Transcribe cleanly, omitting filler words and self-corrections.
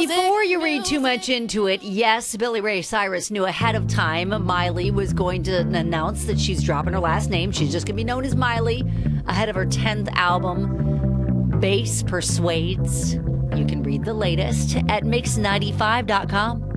Before you read too much into it, yes, Billy Ray Cyrus knew ahead of time Miley was going to announce that she's dropping her last name. She's just going to be known as Miley ahead of her 10th album, Bass Persuades. You can read the latest at mix95.com.